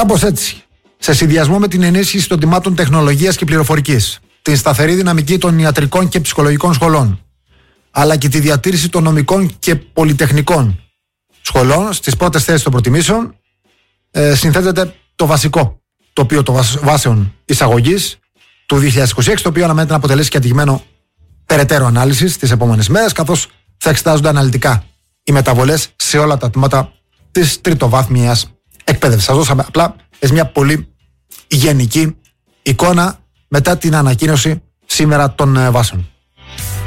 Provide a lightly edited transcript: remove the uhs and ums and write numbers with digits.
Κάπως έτσι, σε συνδυασμό με την ενίσχυση των τμήματων τεχνολογίας και πληροφορικής, την σταθερή δυναμική των ιατρικών και ψυχολογικών σχολών, αλλά και τη διατήρηση των νομικών και πολυτεχνικών σχολών στις πρώτες θέσεις των προτιμήσεων, συνθέτεται το βασικό τοπίο των βάσεων εισαγωγής του 2026, το οποίο αναμένεται να αποτελέσει και αντικείμενο περαιτέρω ανάλυσης τις επόμενες μέρες, καθώς θα εξετάζονται αναλυτικά οι μεταβολές σε όλα τα τμήματα της τριτοβάθμιας εκπαίδευσης. Σας δώσαμε απλά μια πολύ γενική εικόνα μετά την ανακοίνωση σήμερα των βάσεων.